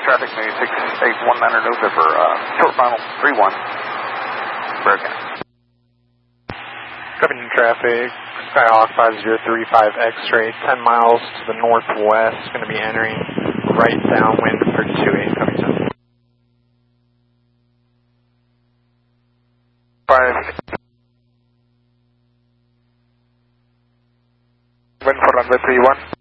traffic, maybe 6819 November, short final 31, broken. Covering traffic, Skyhawk 5035 X-ray, 10 miles to the northwest, going to be entering right downwind for 28, coming to 5, wind for runway 31.